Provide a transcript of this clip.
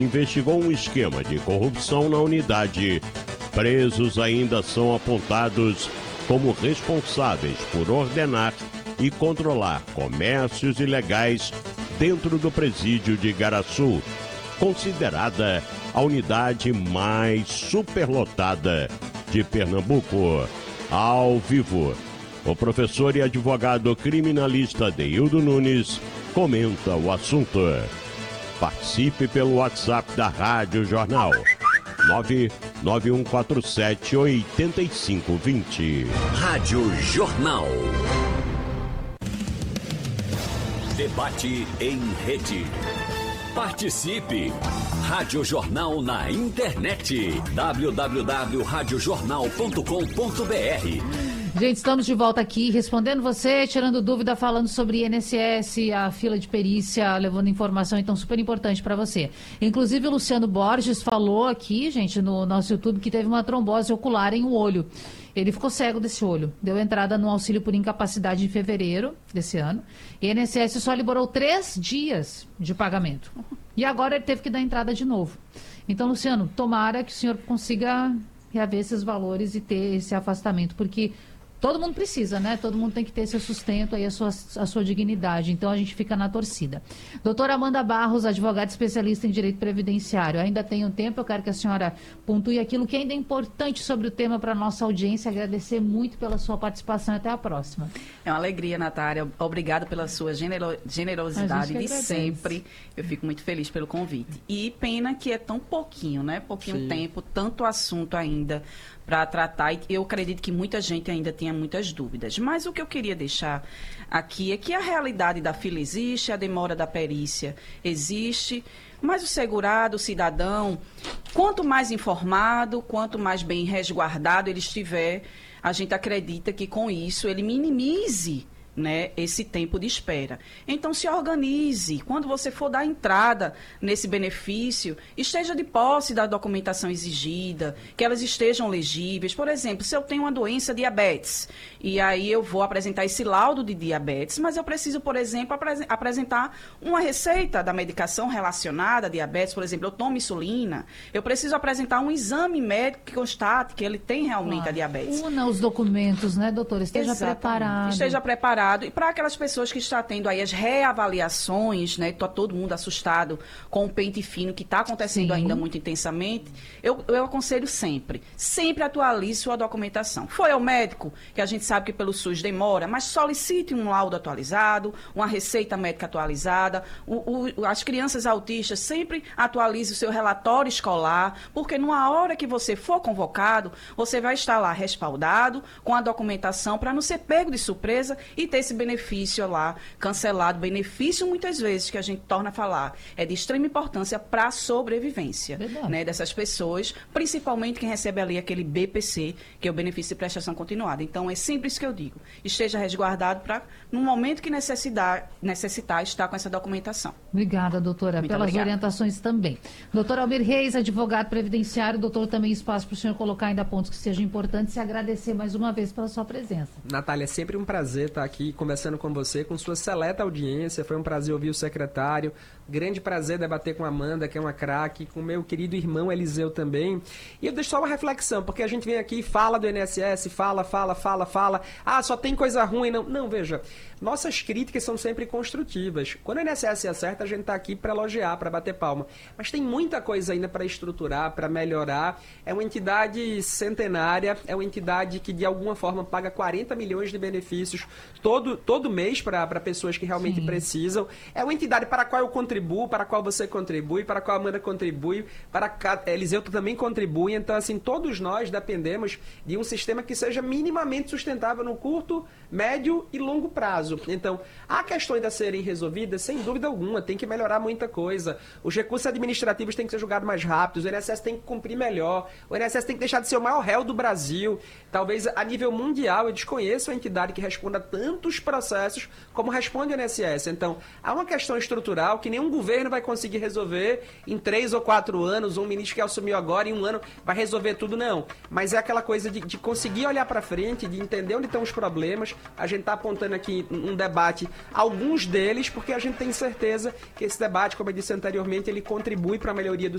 investigou um esquema de corrupção na unidade. Presos ainda são apontados como responsáveis por ordenar e controlar comércios ilegais dentro do presídio de Igaraçu, considerada a unidade mais superlotada de Pernambuco. Ao vivo, o professor e advogado criminalista Deildo Nunes comenta o assunto. Participe pelo WhatsApp da Rádio Jornal 99147-8520. Rádio Jornal. Debate em rede. Participe! Rádio Jornal na internet. www.radiojornal.com.br. Gente, estamos de volta aqui, respondendo você, tirando dúvida, falando sobre INSS, a fila de perícia, levando informação, então, super importante para você. Inclusive, o Luciano Borges falou aqui, gente, no nosso YouTube, que teve uma trombose ocular em um olho. Ele ficou cego desse olho. Deu entrada no auxílio por incapacidade em fevereiro desse ano. E a INSS só liberou 3 dias de pagamento. E agora ele teve que dar entrada de novo. Então, Luciano, tomara que o senhor consiga reaver esses valores e ter esse afastamento, porque todo mundo precisa, né? Todo mundo tem que ter seu sustento aí, a sua dignidade. Então, a gente fica na torcida. Doutora Amanda Barros, advogada especialista em direito previdenciário. Ainda tem um tempo, eu quero que a senhora pontue aquilo que ainda é importante sobre o tema para a nossa audiência. Agradecer muito pela sua participação e até a próxima. É uma alegria, Natália. Obrigada pela sua generosidade de sempre. Eu fico muito feliz pelo convite. E pena que é tão pouquinho, né? Pouquinho tempo, tanto assunto ainda para tratar, e eu acredito que muita gente ainda tenha muitas dúvidas. Mas o que eu queria deixar aqui é que a realidade da fila existe, a demora da perícia existe, mas o segurado, o cidadão, quanto mais informado, quanto mais bem resguardado ele estiver, a gente acredita que com isso ele minimize, né, esse tempo de espera. Então, se organize. Quando você for dar entrada nesse benefício, esteja de posse da documentação exigida, que elas estejam legíveis. Por exemplo, se eu tenho uma doença, diabetes, e aí eu vou apresentar esse laudo de diabetes, mas eu preciso, por exemplo, apresentar uma receita da medicação relacionada à diabetes. Por exemplo, eu tomo insulina, eu preciso apresentar um exame médico que constate que ele tem realmente a diabetes. Una os documentos, né, doutora? Esteja preparado. Esteja preparado. E para aquelas pessoas que estão tendo aí as reavaliações, né? Está todo mundo assustado com o pente fino que está acontecendo ainda muito intensamente. Eu aconselho sempre atualize sua documentação. Foi ao médico, que a gente sabe que pelo SUS demora, mas solicite um laudo atualizado, uma receita médica atualizada. As crianças autistas sempre atualize o seu relatório escolar, porque numa hora que você for convocado, você vai estar lá respaldado com a documentação para não ser pego de surpresa e ter esse benefício lá cancelado. Benefício, muitas vezes, que a gente torna a falar, é de extrema importância para a sobrevivência, né, dessas pessoas, principalmente quem recebe ali aquele BPC, que é o benefício de prestação continuada. Então, é sempre isso que eu digo. Esteja resguardado para, no momento que necessitar, estar com essa documentação. Obrigada, doutora, pelas orientações também. Doutor Almir Reis, advogado previdenciário, doutor, também espaço para o senhor colocar ainda pontos que sejam importantes e agradecer mais uma vez pela sua presença. Natália, é sempre um prazer estar aqui conversando com você, com sua seleta audiência. Foi um prazer ouvir o secretário, grande prazer debater com a Amanda, que é uma craque, com o meu querido irmão Eliseu também. E eu deixo só uma reflexão, porque a gente vem aqui e fala do INSS, fala, só tem coisa ruim. Não, veja, nossas críticas são sempre construtivas. Quando o INSS acerta, a gente está aqui para elogiar, para bater palma. Mas tem muita coisa ainda para estruturar, para melhorar. É uma entidade centenária, é uma entidade que de alguma forma paga 40 milhões de benefícios todo mês para pessoas que realmente precisam. É uma entidade para a qual eu contribuo, para a qual você contribui, para a qual a Amanda contribui, para a Eliseu também contribui. Então, assim, todos nós dependemos de um sistema que seja minimamente sustentável no curto, médio e longo prazo. Então, há questões a serem resolvidas, sem dúvida alguma, tem que melhorar muita coisa. Os recursos administrativos têm que ser julgados mais rápidos, o INSS tem que cumprir melhor, o INSS tem que deixar de ser o maior réu do Brasil. Talvez a nível mundial eu desconheça uma entidade que responda tantos processos como responde o INSS. Então, há uma questão estrutural que nenhum governo vai conseguir resolver em 3 ou 4 anos, um ministro que assumiu agora em 1 ano vai resolver tudo, não. Mas é aquela coisa de conseguir olhar para frente, de entender onde estão os problemas. A gente está apontando aqui um debate, alguns deles, porque a gente tem certeza que esse debate, como eu disse anteriormente, ele contribui para a melhoria do